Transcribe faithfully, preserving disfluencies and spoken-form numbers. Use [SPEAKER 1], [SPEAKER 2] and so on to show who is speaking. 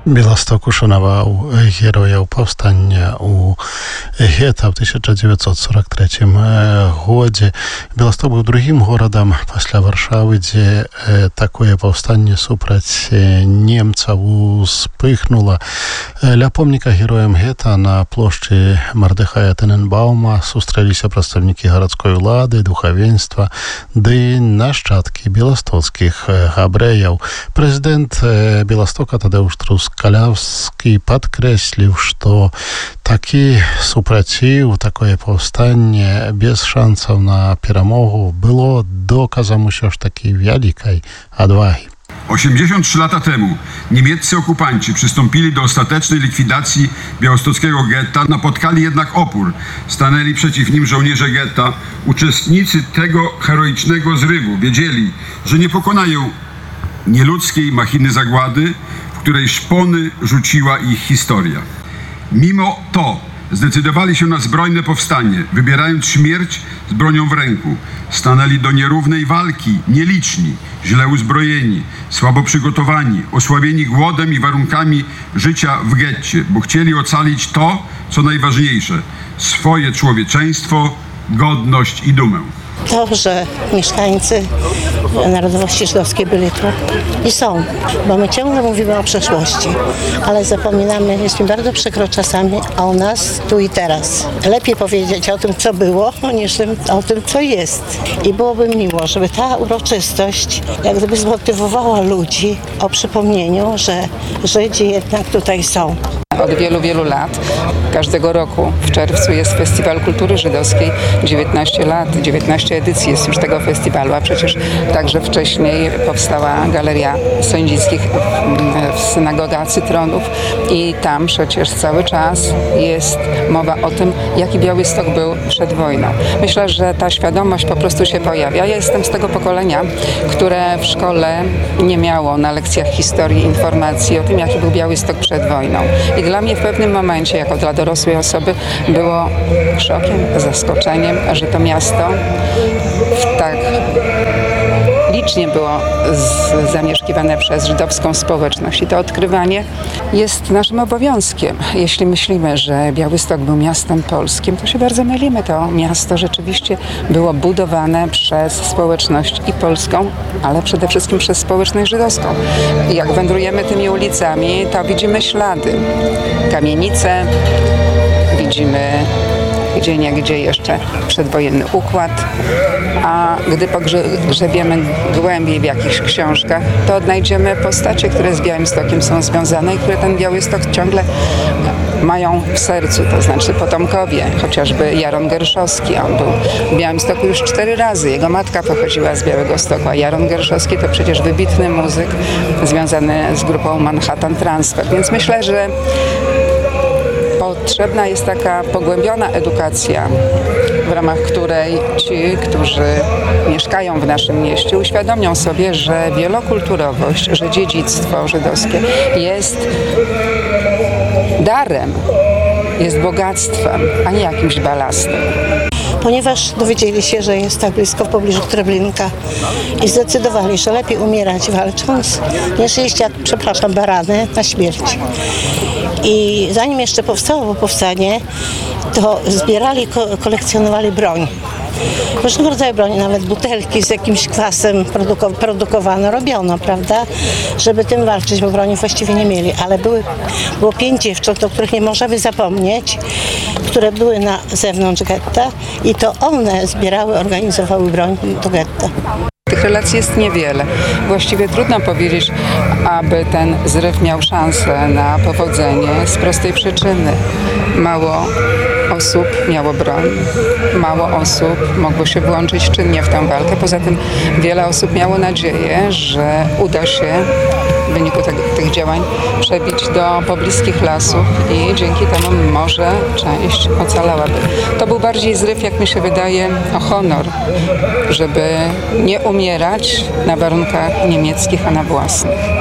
[SPEAKER 1] Białystok uszanował herojów powstania u getta w tysiąc dziewięćset czterdziestym trzecim гоdzie. Białystok był drugim городом после Warszawy, gdzie takie powstanie suprać Niemców uspychнуло. Dla pomnika herojom getta na ploszczy Mardechaja Tenenbauma susтрелися представники городской влады, духовенства, да и нащадки białostockich Hebrejów. Prezydent Białegostoka Tadeusz Truskalewski podkreślił, że taki supraciw, takie powstanie bez szansów na перемогу było dokazem już takiej wielkiej odwagi.
[SPEAKER 2] osiemdziesiąt trzy lata temu niemieccy okupanci przystąpili do ostatecznej likwidacji białostockiego getta, napotkali jednak opór. Stanęli przeciw nim żołnierze getta. Uczestnicy tego heroicznego zrywu wiedzieli, że nie pokonają nieludzkiej machiny zagłady, w której szpony rzuciła ich historia. Mimo to zdecydowali się na zbrojne powstanie, wybierając śmierć z bronią w ręku. Stanęli do nierównej walki, nieliczni, źle uzbrojeni, słabo przygotowani, osłabieni głodem i warunkami życia w getcie, bo chcieli ocalić to, co najważniejsze, swoje człowieczeństwo, godność i dumę.
[SPEAKER 3] To, że mieszkańcy narodowości żydowskiej byli tu i są, bo my ciągle mówimy o przeszłości, ale zapominamy, jest mi bardzo przykro czasami o nas tu i teraz. Lepiej powiedzieć o tym, co było, niż o tym, co jest. I byłoby miło, żeby ta uroczystość jak gdyby zmotywowała ludzi o przypomnieniu, że Żydzi jednak tutaj są.
[SPEAKER 4] Od wielu, wielu lat, każdego roku w czerwcu jest Festiwal Kultury Żydowskiej. dziewiętnaście lat, dziewiętnaście edycji jest już tego festiwalu, a przecież także wcześniej powstała Galeria Sądzickich w synagoga Cytronów i tam przecież cały czas jest mowa o tym, jaki Białystok był przed wojną. Myślę, że ta świadomość po prostu się pojawia. Ja jestem z tego pokolenia, które w szkole nie miało na lekcjach historii informacji o tym, jaki był Białystok przed wojną. I dla mnie w pewnym momencie, jako dla dorosłej osoby, było szokiem, zaskoczeniem, że to miasto tak licznie było z, zamieszkiwane przez żydowską społeczność. I to odkrywanie jest naszym obowiązkiem. Jeśli myślimy, że Białystok był miastem polskim, to się bardzo mylimy. To miasto rzeczywiście było budowane przez społeczność i polską, ale przede wszystkim przez społeczność żydowską. I jak wędrujemy tymi ulicami, to widzimy ślady. Kamienice, widzimy gdzie nie, gdzie jeszcze przedwojenny układ, a gdy pogrzebiemy głębiej w jakichś książkach, to odnajdziemy postacie, które z Białymstokiem są związane i które ten Białystok ciągle mają w sercu, to znaczy potomkowie, chociażby Jaron Gerszowski, on był w Białymstoku już cztery razy, jego matka pochodziła z Białegostoku, a Jaron Gerszowski to przecież wybitny muzyk związany z grupą Manhattan Transfer, więc myślę, że potrzebna jest taka pogłębiona edukacja, w ramach której ci, którzy mieszkają w naszym mieście, uświadomią sobie, że wielokulturowość, że dziedzictwo żydowskie jest darem, jest bogactwem, a nie jakimś balastem.
[SPEAKER 3] Ponieważ dowiedzieli się, że jest tak blisko w pobliżu Treblinka i zdecydowali, że lepiej umierać walcząc, niż jeść, jak, przepraszam, barany na śmierć. I zanim jeszcze powstało powstanie, to zbierali, ko- kolekcjonowali broń. Różnego rodzaju broni, nawet butelki z jakimś kwasem produko- produkowano, robiono, prawda, żeby tym walczyć, bo broni właściwie nie mieli, ale były, było pięć dziewcząt, o których nie możemy zapomnieć, które były na zewnątrz getta i to one zbierały, organizowały broń do getta.
[SPEAKER 4] Tych relacji jest niewiele. Właściwie trudno powiedzieć, aby ten zryw miał szansę na powodzenie z prostej przyczyny. Mało osób miało broń, mało osób mogło się włączyć czynnie w tę walkę. Poza tym wiele osób miało nadzieję, że uda się w wyniku te, tych działań przebić do pobliskich lasów i dzięki temu może część ocalałaby. To był bardziej zryw, jak mi się wydaje, o honor, żeby nie umierać na warunkach niemieckich, a na własnych.